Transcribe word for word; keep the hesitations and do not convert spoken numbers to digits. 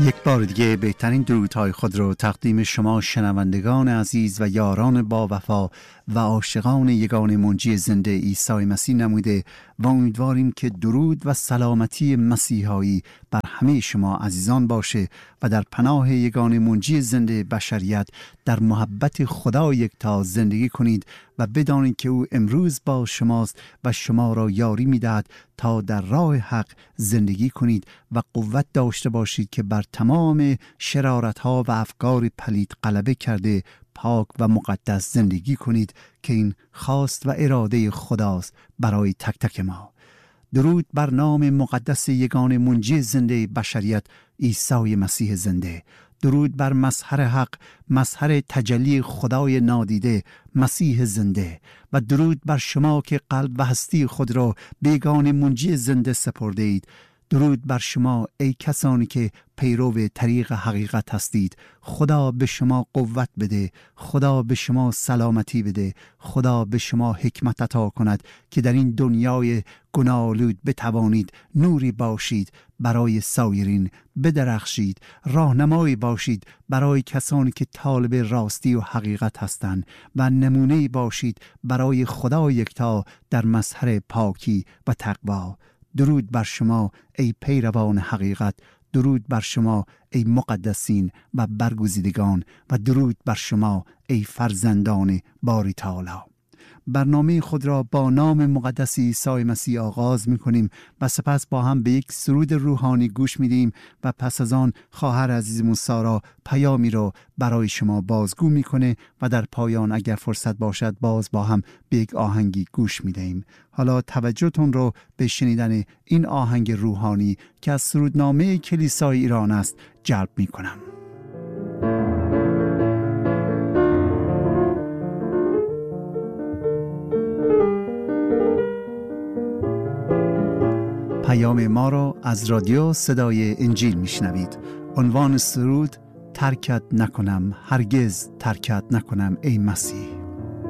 یک بار دیگه بهترین درودهای خود رو تقدیم شما شنوندگان عزیز و یاران با وفا و عاشقان یگانه منجی زنده عیسی مسیح نموده و امیدواریم که درود و سلامتی مسیحایی بر همه شما عزیزان باشه و در پناه یگانه منجی زنده بشریت در محبت خدا یکتا زندگی کنید و بدانید که او امروز با شماست و شما را یاری می‌دهد تا در راه حق زندگی کنید و قوت داشته باشید که بر تمام شرارت‌ها و افکار پلید غلبه کرده پاک و مقدس زندگی کنید که این خواست و اراده خداست برای تک تک ما. درود بر نام مقدس یگانه منجی زنده بشریت عیسی مسیح زنده. درود بر مظهر حق، مظهر تجلی خدای نادیده مسیح زنده. و درود بر شما که قلب و هستی خود را بیگانه منجی زنده سپرده اید. درود بر شما ای کسانی که پیرو طریق حقیقت هستید. خدا به شما قوت بده، خدا به شما سلامتی بده، خدا به شما حکمت عطا کند که در این دنیای گناه‌آلود بتوانید نوری باشید برای سایرین، بدرخشید، راهنمایی باشید برای کسانی که طالب راستی و حقیقت هستند و نمونه‌ای باشید برای خدا یکتا در مظهر پاکی و تقوا. درود بر شما ای پیروان حقیقت، درود بر شما ای مقدسین و برگزیدگان و درود بر شما ای فرزندان باری تعالی. برنامه خود را با نام مقدس عیسی مسیح آغاز می کنیم و سپس با هم به یک سرود روحانی گوش می دیم و پس از آن خواهر عزیزمون سارا پیامی را برای شما بازگو می کنه و در پایان اگر فرصت باشد باز با هم به یک آهنگی گوش می دهیم. حالا توجهتون رو به شنیدن این آهنگ روحانی که از سرودنامه کلیسای ایران است جلب می کنم. پیام ما را از رادیو صدای انجیل میشنوید. عنوان سرود: ترکت نکنم، هرگز ترکت نکنم ای مسیح.